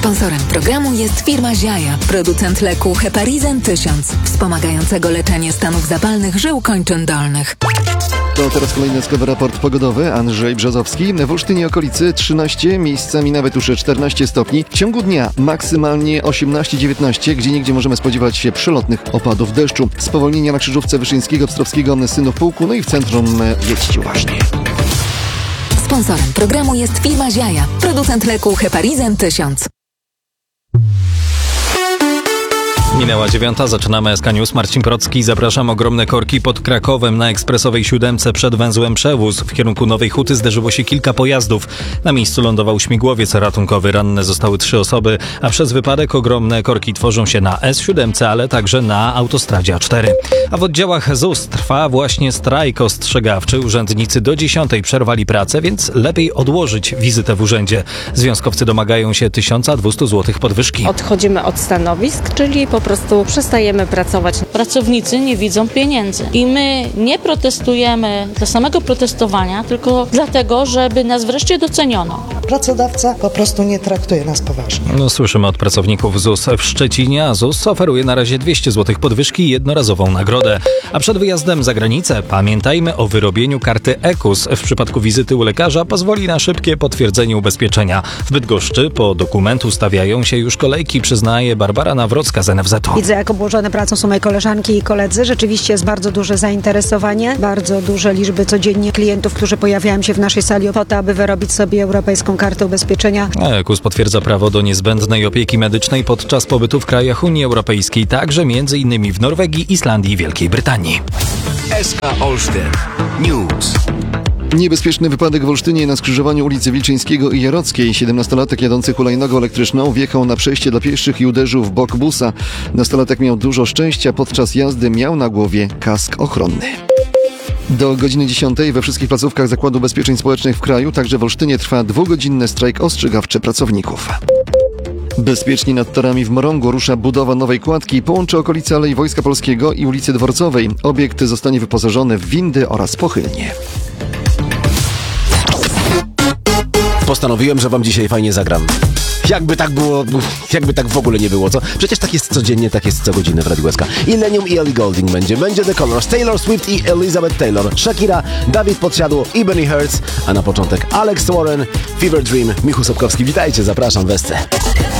Sponsorem programu jest firma Ziaja, producent leku Heparizan 1000, wspomagającego leczenie stanów zapalnych żył kończyn dolnych. To teraz kolejny skowy raport pogodowy. Andrzej Brzozowski. W Olsztynie i okolicy 13, miejscami nawet już 14 stopni. W ciągu dnia maksymalnie 18-19, gdzieniegdzie możemy spodziewać się przelotnych opadów deszczu. Spowolnienia na krzyżówce Wyszyńskiego, Pstrowskiego, Synów Pułku, no i w centrum jedźcie uważnie. Sponsorem programu jest firma Ziaja, producent leku Heparizan 1000. Minęła 9, zaczynamy SK News. Marcin Procki. Zapraszam. Ogromne korki pod Krakowem na ekspresowej 7 przed węzłem Przewóz. W kierunku Nowej Huty zderzyło się kilka pojazdów. Na miejscu lądował śmigłowiec ratunkowy. Ranne zostały 3 osoby, a przez wypadek ogromne korki tworzą się na S7, ale także na autostradzie A4. A w oddziałach ZUS trwa właśnie strajk ostrzegawczy. Urzędnicy do 10 przerwali pracę, więc lepiej odłożyć wizytę w urzędzie. Związkowcy domagają się 1200 zł podwyżki. Odchodzimy od stanowisk, czyli po prostu przestajemy pracować. Pracownicy nie widzą pieniędzy i my nie protestujemy dla samego protestowania, tylko dlatego, żeby nas wreszcie doceniono. Pracodawca po prostu nie traktuje nas poważnie. No, słyszymy od pracowników ZUS w Szczecinie, a ZUS oferuje na razie 200 zł podwyżki i jednorazową nagrodę. A przed wyjazdem za granicę pamiętajmy o wyrobieniu karty EKUS. W przypadku wizyty u lekarza pozwoli na szybkie potwierdzenie ubezpieczenia. W Bydgoszczy po dokumentu stawiają się już kolejki, przyznaje Barbara Nawrocka z NFZ-u. Widzę, jak obłożone pracą są moje koleżanki i koledzy. Rzeczywiście jest bardzo duże zainteresowanie, bardzo duże liczby codziennie klientów, którzy pojawiają się w naszej sali po to, aby wyrobić sobie europejską kartę ubezpieczenia. EKUS potwierdza prawo do niezbędnej opieki medycznej podczas pobytu w krajach Unii Europejskiej, także m.in. w Norwegii, Islandii i Wielkiej Brytanii. SK Olsztyn News. Niebezpieczny wypadek w Olsztynie na skrzyżowaniu ulicy Wilczyńskiego i Jarockiej. 17-latek jadący hulajnogą elektryczną wjechał na przejście dla pieszych i uderzył w bok busa. Nastolatek miał dużo szczęścia, podczas jazdy miał na głowie kask ochronny. Do godziny 10 we wszystkich placówkach Zakładu Ubezpieczeń Społecznych w kraju, także w Olsztynie, trwa 2-godzinny strajk ostrzegawczy pracowników. Bezpiecznie nad torami w Morągu rusza budowa nowej kładki. Połączy okolice Alei Wojska Polskiego i ulicy Dworcowej. Obiekt zostanie wyposażony w windy oraz pochylnie. Postanowiłem, że wam dzisiaj fajnie zagram. Jakby tak było, jakby tak w ogóle nie było, co? Przecież tak jest codziennie, tak jest co godzinę w Radiu SK. Illenium i Ellie Goulding będzie The Colors, Taylor Swift i Elizabeth Taylor, Shakira, Dawid Podsiadło i Benny Hertz, a na początek Alex Warren, Fever Dream, Michu Sobkowski. Witajcie, zapraszam w SC.